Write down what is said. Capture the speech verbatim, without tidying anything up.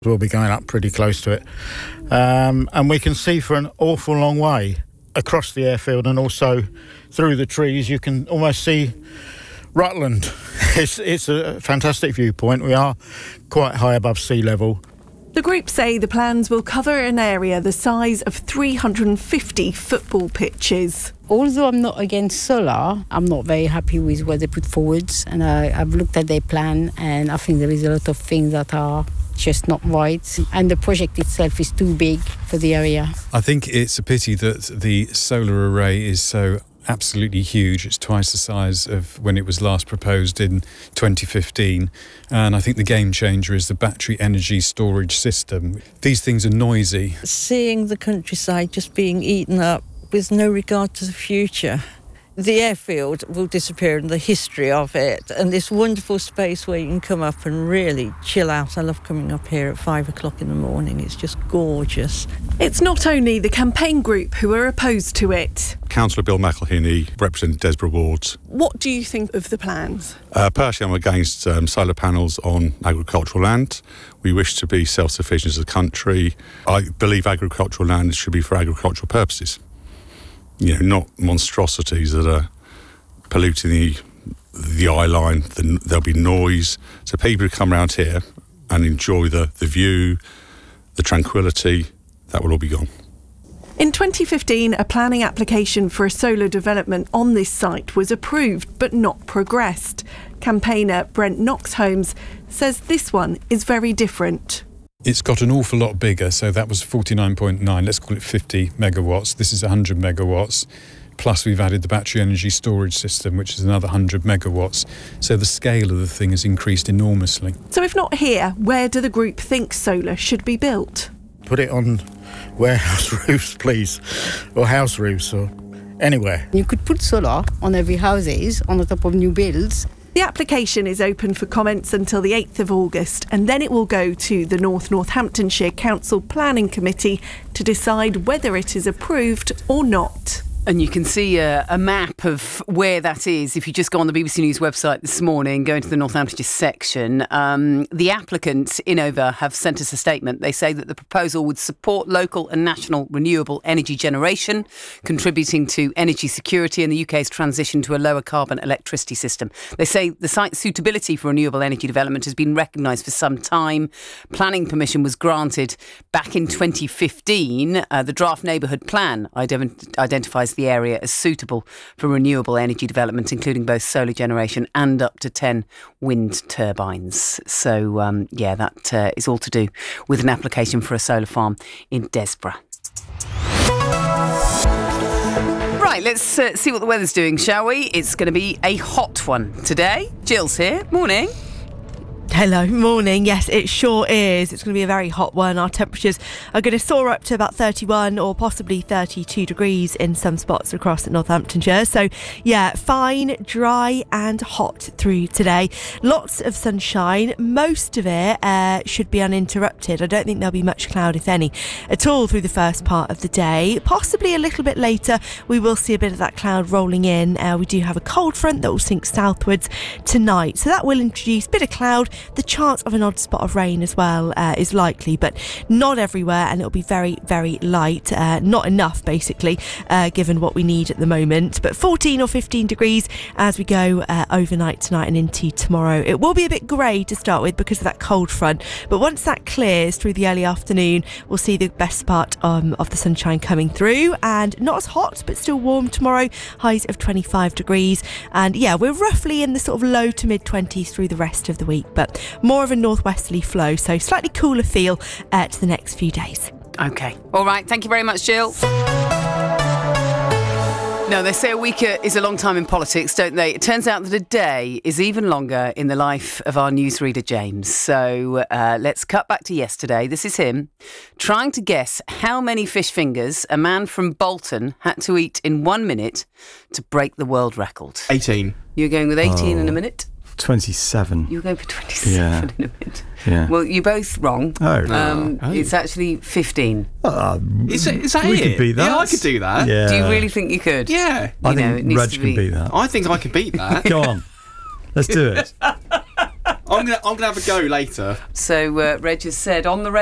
We'll be going up pretty close to it. Um, and we can see for an awful long way across the airfield, and also through the trees you can almost see Rutland. It's, it's a fantastic viewpoint. We are quite high above sea level. The group say the plans will cover an area the size of three hundred fifty football pitches. Although I'm not against solar, I'm not very happy with what they put forward, and I, I've looked at their plan, and I think there is a lot of things that are just not right, and the project itself is too big for the area. I think it's a pity that the solar array is so absolutely huge. It's twice the size of when it was last proposed in twenty fifteen, and I think the game changer is the battery energy storage system. These things are noisy. Seeing the countryside just being eaten up with no regard to the future. The airfield will disappear and the history of it, and this wonderful space where you can come up and really chill out. I love coming up here at five o'clock in the morning. It's just gorgeous. It's not only the campaign group who are opposed to it. Councillor Bill McElhinney, representing Desborough Wards. What do you think of the plans? Uh, personally, I'm against um, solar panels on agricultural land. We wish to be self-sufficient as a country. I believe agricultural land should be for agricultural purposes. You know, not monstrosities that are polluting the the eye line. The, there'll be noise. So people who come around here and enjoy the, the view, the tranquility, that will all be gone. In twenty fifteen, a planning application for a solar development on this site was approved but not progressed. Campaigner Brent Knox-Holmes says this one is very different. It's got an awful lot bigger, so that was forty-nine point nine, let's call it fifty megawatts. This is one hundred megawatts, plus we've added the battery energy storage system, which is another one hundred megawatts. So the scale of the thing has increased enormously. So if not here, where do the group think solar should be built? Put it on warehouse roofs, please, or house roofs, or anywhere. You could put solar on every houses, on the top of new builds. The application is open for comments until the eighth of August, and then it will go to the North Northamptonshire Council Planning Committee to decide whether it is approved or not. And you can see a, a map of where that is if you just go on the B B C News website this morning, go into the Northamptonshire section. Um, the applicants, Innova, have sent us a statement. They say that the proposal would support local and national renewable energy generation, contributing to energy security and the U K's transition to a lower carbon electricity system. They say the site's suitability for renewable energy development has been recognised for some time. Planning permission was granted back in twenty fifteen. Uh, the draft neighbourhood plan ident- identifies the area as suitable for renewable energy development, including both solar generation and up to ten wind turbines. So, um, yeah, that uh, is all to do with an application for a solar farm in Desborough. Right, let's uh, see what the weather's doing, shall we? It's going to be a hot one today. Jill's here. Morning. Hello, morning. Yes, it sure is. It's going to be a very hot one. Our temperatures are going to soar up to about thirty-one or possibly thirty-two degrees in some spots across Northamptonshire. So, yeah, fine, dry and hot through today. Lots of sunshine. Most of it uh, should be uninterrupted. I don't think there'll be much cloud, if any, at all through the first part of the day. Possibly a little bit later, we will see a bit of that cloud rolling in. Uh, we do have a cold front that will sink southwards tonight. So that will introduce a bit of cloud. The chance of an odd spot of rain as well uh, is likely, but not everywhere, and it'll be very, very light. Uh, not enough, basically, uh, given what we need at the moment. But fourteen or fifteen degrees as we go uh, overnight tonight and into tomorrow. It will be a bit grey to start with because of that cold front, but once that clears through the early afternoon, we'll see the best part um, of the sunshine coming through, and not as hot, but still warm tomorrow. Highs of twenty-five degrees, and yeah, we're roughly in the sort of low to mid twenties through the rest of the week, but more of a northwesterly flow, so slightly cooler feel uh, to the next few days. OK. All right. Thank you very much, Jill. No, they say a week is a long time in politics, don't they? It turns out that a day is even longer in the life of our newsreader, James. So uh, let's cut back to yesterday. This is him trying to guess how many fish fingers a man from Bolton had to eat in one minute to break the world record. eighteen. You're going with eighteen oh. in a minute? twenty-seven. You're going for twenty-seven yeah. in a minute. Yeah. Well, you're both wrong. Oh. Um, oh. It's actually fifteen. Uh, is, it, is that we it? could beat that. Yeah, I could do that. Yeah. Do you really think you could? Yeah. I you think know, Reg can be... beat that. I think I could beat that. Go on. Let's do it. I'm gonna I'm gonna have a go later. So uh, Reg has said on the